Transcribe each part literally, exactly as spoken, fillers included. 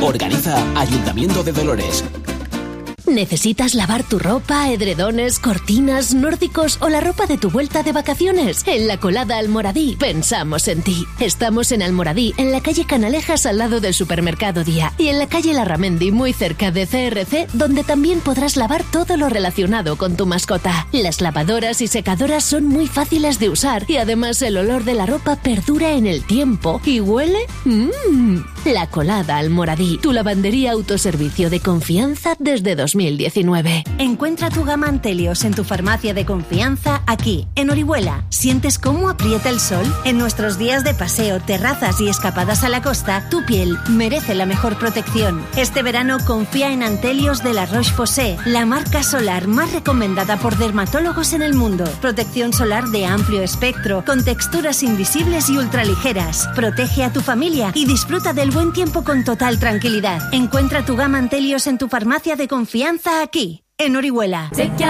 Organiza Ayuntamiento de Dolores. ¿Necesitas lavar tu ropa, edredones, cortinas, nórdicos o la ropa de tu vuelta de vacaciones? En La Colada Almoradí pensamos en ti. Estamos en Almoradí, en la calle Canalejas al lado del Supermercado Día y en la calle Larramendi muy cerca de C R C, donde también podrás lavar todo lo relacionado con tu mascota. Las lavadoras y secadoras son muy fáciles de usar y además el olor de la ropa perdura en el tiempo y huele... ¡Mmm! La Colada Almoradí, tu lavandería autoservicio de confianza desde dos mil diecinueve. Encuentra tu gama Antelios en tu farmacia de confianza aquí, en Orihuela. ¿Sientes cómo aprieta el sol? En nuestros días de paseo, terrazas y escapadas a la costa, tu piel merece la mejor protección. Este verano confía en Antelios de la Roche-Posay, la marca solar más recomendada por dermatólogos en el mundo. Protección solar de amplio espectro, con texturas invisibles y ultraligeras. Protege a tu familia y disfruta del buen tiempo con total tranquilidad. Encuentra tu gama Antelios en tu farmacia de confianza aquí, en Orihuela.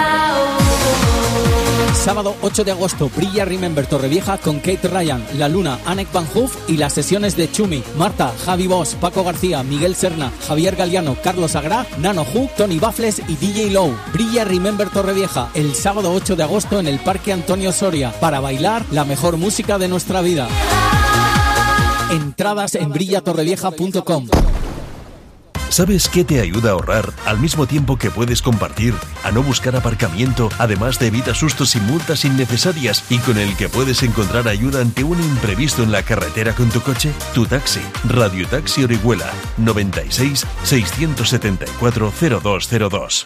Sábado ocho de agosto, brilla Remember Torrevieja con Kate Ryan, La Luna, Anek Van Hoof y las sesiones de Chumi, Marta, Javi Bosch, Paco García, Miguel Serna, Javier Galiano, Carlos Agrá, Nano Hu, Tony Baffles y D J Low. Brilla Remember Torrevieja el sábado ocho de agosto en el Parque Antonio Soria para bailar la mejor música de nuestra vida. Entradas en brilla torrevieja punto com. ¿Sabes qué te ayuda a ahorrar al mismo tiempo que puedes compartir, a no buscar aparcamiento, además de evita sustos y multas innecesarias y con el que puedes encontrar ayuda ante un imprevisto en la carretera con tu coche? Tu taxi. Radio Taxi Orihuela. noventa y seis, seiscientos setenta y cuatro, cero dos cero dos.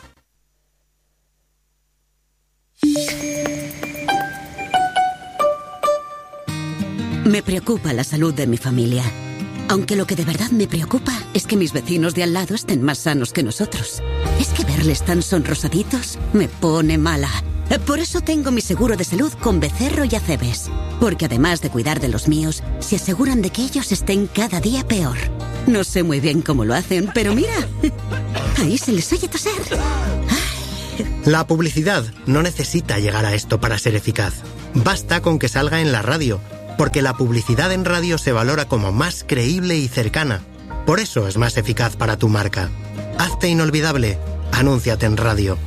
Me preocupa la salud de mi familia. Aunque lo que de verdad me preocupa es que mis vecinos de al lado estén más sanos que nosotros. Es que verles tan sonrosaditos me pone mala. Por eso tengo mi seguro de salud con Becerro y Acebes. Porque además de cuidar de los míos, se aseguran de que ellos estén cada día peor. No sé muy bien cómo lo hacen, pero mira, ahí se les oye toser. La publicidad no necesita llegar a esto para ser eficaz. Basta con que salga en la radio, porque la publicidad en radio se valora como más creíble y cercana. Por eso es más eficaz para tu marca. Hazte inolvidable. Anúnciate en radio.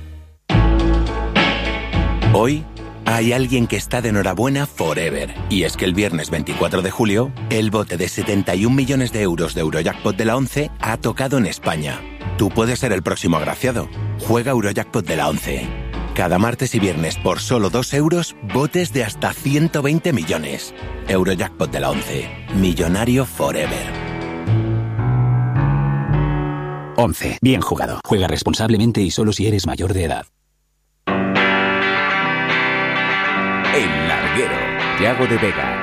Hoy hay alguien que está de enhorabuena forever. Y es que el viernes veinticuatro de julio, el bote de setenta y un millones de euros de Eurojackpot de la ONCE ha tocado en España. Tú puedes ser el próximo agraciado. Juega Eurojackpot de la ONCE. Cada martes y viernes por solo dos euros, botes de hasta ciento veinte millones. Eurojackpot de la ONCE. Millonario forever. ONCE. Bien jugado. Juega responsablemente y solo si eres mayor de edad. El Larguero. Thiago de Vega.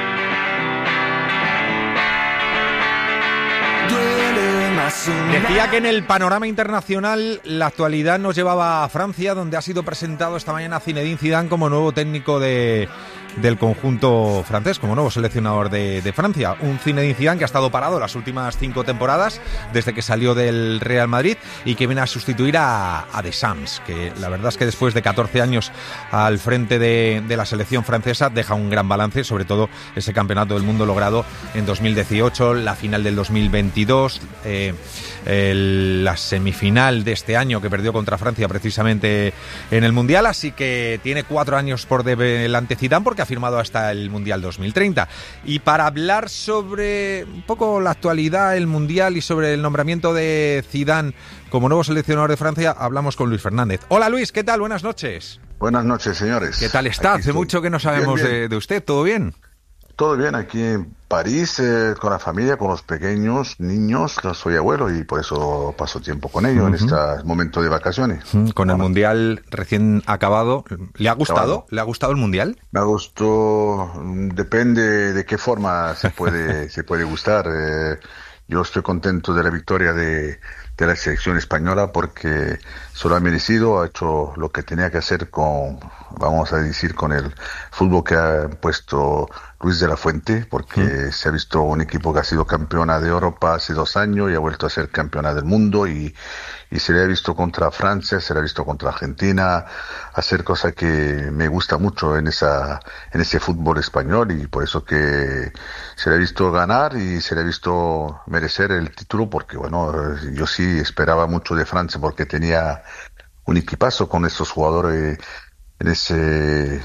Decía que en el panorama internacional la actualidad nos llevaba a Francia, donde ha sido presentado esta mañana Zinedine Zidane como nuevo técnico de, del conjunto francés, como nuevo seleccionador de, de Francia. Un Zinedine Zidane que ha estado parado las últimas cinco temporadas desde que salió del Real Madrid y que viene a sustituir a, a Deschamps, que la verdad es que después de catorce años al frente de, de la selección francesa deja un gran balance, sobre todo ese campeonato del mundo logrado en dos mil dieciocho, la final del dos mil veintidós, eh, el, la semifinal de este año que perdió contra Francia precisamente en el Mundial, así que tiene cuatro años por delante Zidane porque ha firmado hasta el Mundial dos mil treinta. Y para hablar sobre un poco la actualidad, el Mundial y sobre el nombramiento de Zidane como nuevo seleccionador de Francia, hablamos con Luis Fernández. Hola Luis, ¿qué tal? Buenas noches. Buenas noches, señores. ¿Qué tal está? Hace mucho que no sabemos bien, bien. De, de usted, ¿todo bien? Todo bien, aquí en París, eh, con la familia, con los pequeños niños. Yo soy abuelo y por eso paso tiempo con ellos uh-huh. en este momento de vacaciones. Uh-huh. Con el Mundial recién acabado, ¿le ha gustado? Acabado. ¿Le ha gustado el Mundial? Me ha gustado, depende de qué forma se puede, se puede gustar. Eh, yo estoy contento de la victoria de, de la selección española porque se lo ha merecido, ha hecho lo que tenía que hacer con, vamos a decir, con el fútbol que ha puesto Luis de la Fuente, porque mm. se ha visto un equipo que ha sido campeona de Europa hace dos años y ha vuelto a ser campeona del mundo y, y se le ha visto contra Francia, se le ha visto contra Argentina, hacer cosas que me gusta mucho en esa, en ese fútbol español y por eso que se le ha visto ganar y se le ha visto merecer merecer el título, porque bueno, yo sí esperaba mucho de Francia, porque tenía un equipazo con estos jugadores en ese,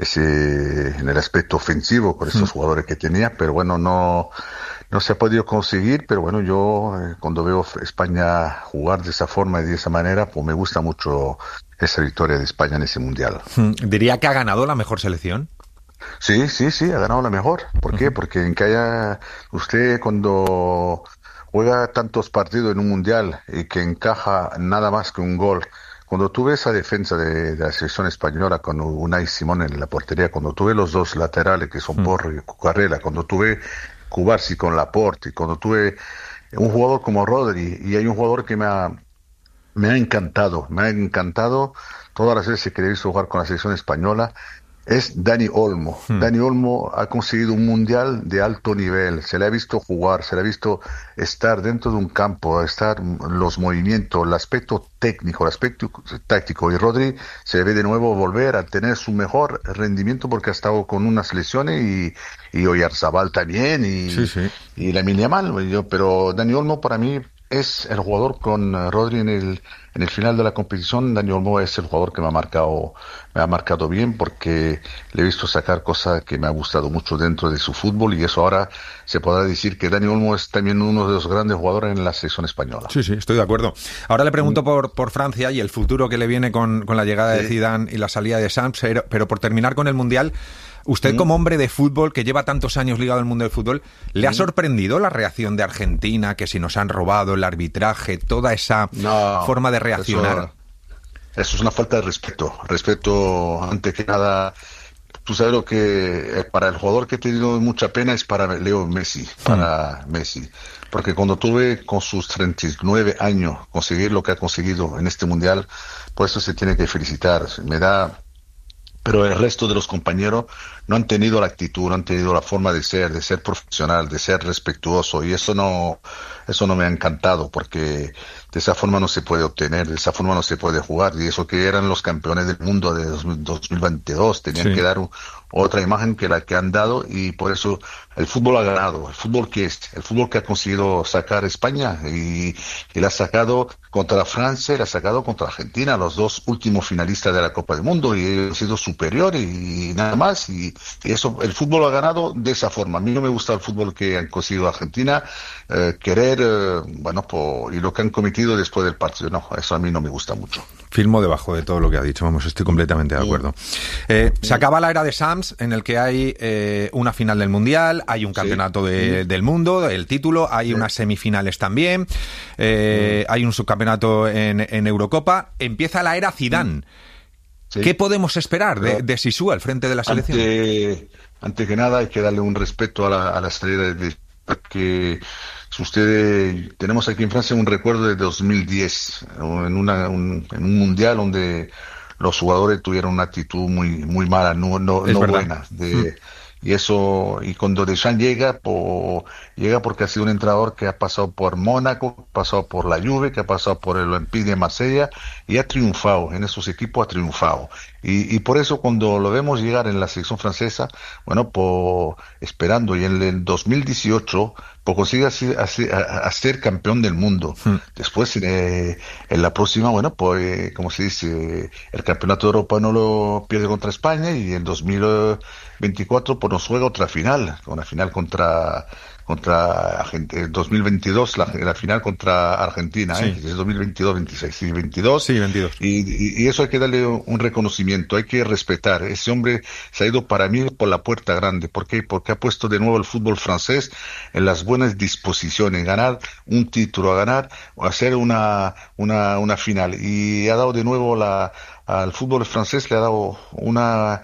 ese, en el aspecto ofensivo, con estos mm. jugadores que tenía, pero bueno, no, no se ha podido conseguir, pero bueno, yo eh, cuando veo España jugar de esa forma y de esa manera, pues me gusta mucho esa victoria de España en ese mundial. ¿Diría que ha ganado la mejor selección? Sí, sí, sí, ha ganado la mejor. ¿Por qué? Porque en que haya usted cuando juega tantos partidos en un mundial y que encaja nada más que un gol, cuando tuve esa defensa de, de la selección española con Unai Simón en la portería, cuando tuve los dos laterales que son mm. Porro y Cucurella, cuando tuve Cubarsí con Laporte, y cuando tuve un jugador como Rodri, y hay un jugador que me ha me ha encantado, me ha encantado todas las veces que he visto jugar con la selección española, es Dani Olmo. Hmm. Dani Olmo ha conseguido un mundial de alto nivel, se le ha visto jugar, se le ha visto estar dentro de un campo, estar los movimientos, el aspecto técnico, el aspecto táctico, y Rodri se debe de nuevo volver a tener su mejor rendimiento porque ha estado con unas lesiones y, y Oyarzabal también y, sí, sí. y Lamine Yamal, pero Dani Olmo para mí es el jugador con Rodri en el en el final de la competición. Dani Olmo es el jugador que me ha marcado me ha marcado bien porque le he visto sacar cosas que me ha gustado mucho dentro de su fútbol, y eso ahora se podrá decir que Dani Olmo es también uno de los grandes jugadores en la selección española. Sí, sí, estoy de acuerdo. Ahora le pregunto por por Francia y el futuro que le viene con, con la llegada sí. de Zidane y la salida de Sams, pero, pero por terminar con el Mundial, usted, como hombre de fútbol, que lleva tantos años ligado al mundo del fútbol, ¿le ha sorprendido la reacción de Argentina, que si nos han robado el arbitraje, toda esa no, forma de reaccionar? Eso, eso es una falta de respeto. Respeto, antes que nada, tú sabes lo que para el jugador que he tenido mucha pena es para Leo Messi, para mm. Messi. Porque cuando tuve con sus treinta y nueve años conseguir lo que ha conseguido en este Mundial, por eso se tiene que felicitar. Me da... Pero el resto de los compañeros no han tenido la actitud, no han tenido la forma de ser, de ser profesional, de ser respetuoso, y eso no, eso no me ha encantado, porque de esa forma no se puede obtener, de esa forma no se puede jugar, y eso que eran los campeones del mundo de dos mil veintidós, tenían sí. que dar un, otra imagen que la que han dado, y por eso el fútbol ha ganado, el fútbol que es, el fútbol que ha conseguido sacar España, y, y la ha sacado contra Francia, y la ha sacado contra Argentina, los dos últimos finalistas de la Copa del Mundo, y han sido superiores y, y nada más, y, y eso, el fútbol ha ganado de esa forma. A mí no me gusta el fútbol que han conseguido Argentina, eh, querer, eh, bueno, por, y lo que han cometido después del partido, no, eso a mí no me gusta mucho. Firmo debajo de todo lo que ha dicho, vamos, estoy completamente de acuerdo. Eh, se acaba la era de Sams, en el que hay eh, una final del Mundial, hay un campeonato sí. de, del mundo, el título, hay sí. unas semifinales también, eh, sí. hay un subcampeonato en, en Eurocopa, empieza la era Zidane. Sí. ¿Qué podemos esperar de, de Zizou al frente de la selección? Ante, antes que nada hay que darle un respeto a la, a la salida de... que si ustedes, tenemos aquí en Francia un recuerdo de dos mil diez, en, una, un, en un mundial donde los jugadores tuvieron una actitud muy muy mala, no, no, no buena. De, mm. Y eso, y cuando Deschamps llega, por, llega porque ha sido un entrenador que ha pasado por Mónaco, ha pasado por la Juve, que ha pasado por el Olympique de Marsella, y ha triunfado, en esos equipos ha triunfado. Y, y por eso cuando lo vemos llegar en la selección francesa, bueno, por, esperando, y en el dos mil dieciocho, pues consigue así, así, a, a ser campeón del mundo. Hmm. Después, eh, en la próxima, bueno, pues, eh, como se dice, el campeonato de Europa no lo pierde contra España, y en dos mil veinticuatro, pues nos juega otra final, una final contra... contra Argentina, dos mil veintidós, la, la final contra Argentina, sí. ¿eh? Es dos mil veintidós veintiséis, sí, veintidós. Sí, veintidós. Y, y, y eso hay que darle un reconocimiento, hay que respetar. Ese hombre se ha ido para mí por la puerta grande. ¿Por qué? Porque ha puesto de nuevo el fútbol francés en las buenas disposiciones, ganar un título, a ganar, o hacer una, una, una final. Y ha dado de nuevo la, al fútbol francés, le ha dado una...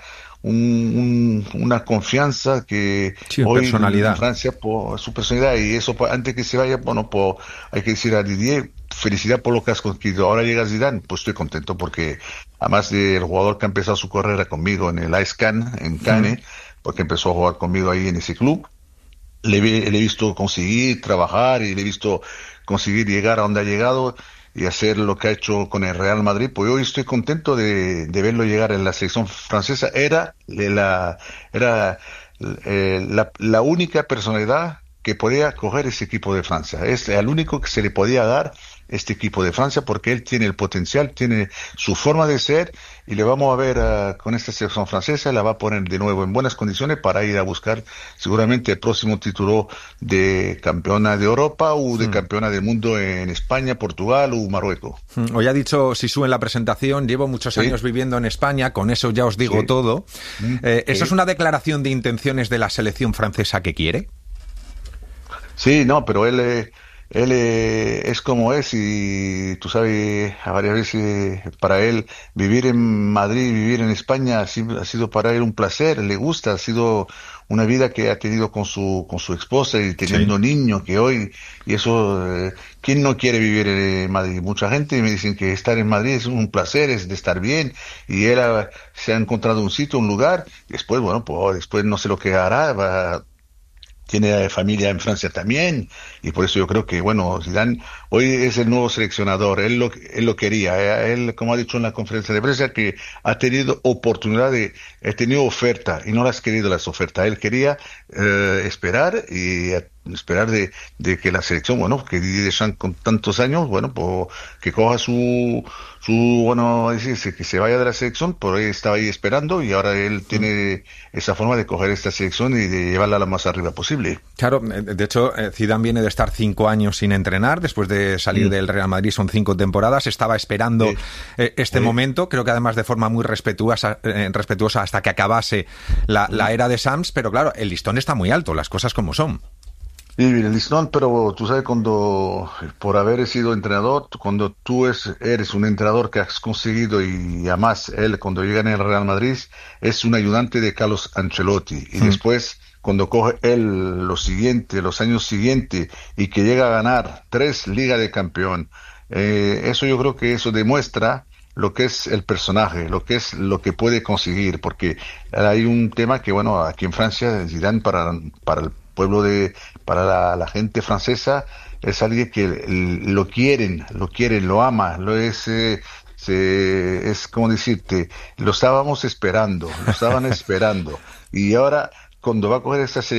Un, un, una confianza que sí, hoy personalidad. En Francia por su personalidad, y eso antes que se vaya, bueno, por, hay que decir a Didier, felicidad por lo que has conseguido. Ahora llega Zidane, pues estoy contento porque además del jugador que ha empezado su carrera conmigo en el A S Cannes, en Cannes, mm. porque empezó a jugar conmigo ahí en ese club, le, le he visto conseguir trabajar y le he visto conseguir llegar a donde ha llegado y hacer lo que ha hecho con el Real Madrid, pues hoy estoy contento de, de verlo llegar en la selección francesa. Era la, era, eh, la, la única personalidad que podía coger ese equipo de Francia. Es el único que se le podía dar este equipo de Francia porque él tiene el potencial, tiene su forma de ser y le vamos a ver uh, con esta selección francesa, la va a poner de nuevo en buenas condiciones para ir a buscar seguramente el próximo título de campeona de Europa o de mm. campeona del mundo en España, Portugal o Marruecos. Mm. Hoy ha dicho Sisu en la presentación, llevo muchos sí. años viviendo en España, con eso ya os digo sí. todo. Mm. Eh, ¿Eso sí. es una declaración de intenciones de la selección francesa que quiere? Sí, no, pero él... Eh, Él eh, es como es y tú sabes, a varias veces para él vivir en Madrid, vivir en España ha sido, ha sido para él un placer, le gusta, ha sido una vida que ha tenido con su con su esposa y teniendo sí. niños que hoy, y eso, eh, ¿quién no quiere vivir en Madrid? Mucha gente me dicen que estar en Madrid es un placer, es de estar bien, y él ha, se ha encontrado un sitio, un lugar, después, bueno, pues después no sé lo que hará, va tiene familia en Francia también, y por eso yo creo que, bueno, Zidane hoy es el nuevo seleccionador, él lo, él lo quería, él, como ha dicho en la conferencia de prensa, que ha tenido oportunidad de, ha tenido oferta, y no las ha querido las ofertas, él quería eh, esperar y esperar de, de que la selección, bueno, que Didier Deschamps con tantos años, bueno, pues que coja su, su bueno, decirse, que se vaya de la selección, por ahí estaba ahí esperando y ahora él tiene esa forma de coger esta selección y de llevarla lo más arriba posible. Claro, de hecho, Zidane viene de estar cinco años sin entrenar, después de salir mm. del Real Madrid, son cinco temporadas, estaba esperando sí. este sí. momento, creo que además de forma muy respetuosa, eh, respetuosa hasta que acabase la, la era de Sams, pero claro, el listón está muy alto, las cosas como son. Sí, el listón, pero tú sabes, cuando, por haber sido entrenador, cuando tú es, eres un entrenador que has conseguido, y además él, cuando llega en el Real Madrid, es un ayudante de Carlos Ancelotti, y mm. después, cuando coge él los siguientes, los años siguientes, y que llega a ganar tres Ligas de Campeón, eh, eso yo creo que eso demuestra lo que es el personaje, lo que es lo que puede conseguir, porque hay un tema que, bueno, aquí en Francia, Zidane para, para el pueblo de, para la, la gente francesa, es alguien que lo quieren, lo quieren, lo ama, lo es, eh, se, es como decirte, lo estábamos esperando, lo estaban esperando, y ahora cuando va a coger esta